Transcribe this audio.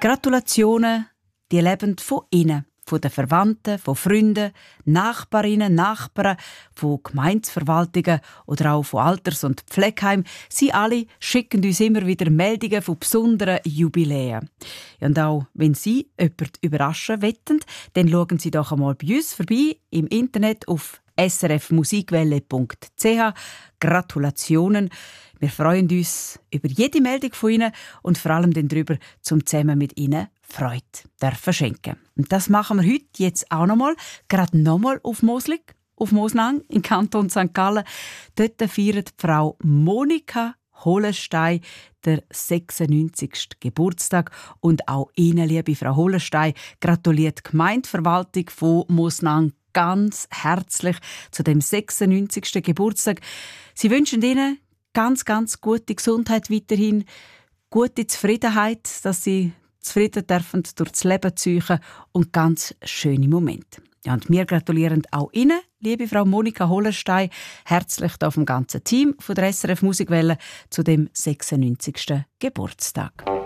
Gratulationen, die leben von innen, von den Verwandten, von Freunden, Nachbarinnen, Nachbarn, von Gemeindeverwaltungen oder auch von Alters- und Pflegeheimen. Sie alle schicken uns immer wieder Meldungen von besonderen Jubiläen. Und auch wenn Sie jemanden überraschen wollen, dann schauen Sie doch einmal bei uns vorbei im Internet auf srfmusikwelle.ch. Gratulationen! Wir freuen uns über jede Meldung von Ihnen und vor allem darüber, zum zusammen mit Ihnen Freude dürfen schenken. Und das machen wir heute jetzt auch gerade nochmal auf Moslig, auf Mosnang im Kanton St. Gallen. Dort feiert Frau Monika Hollenstein der 96. Geburtstag. Und auch Ihnen, liebe Frau Hollenstein, gratuliert die Gemeindeverwaltung von Mosnang ganz herzlich zu dem 96. Geburtstag. Sie wünschen Ihnen ganz, ganz gute Gesundheit weiterhin, gute Zufriedenheit, dass Sie zufrieden dürfen durchs Leben ziehen und ganz schöne Momente. Ja, und wir gratulieren auch Ihnen, liebe Frau Monika Hollenstein, herzlich auf dem ganzen Team von der SRF Musikwelle zu dem 96. Geburtstag.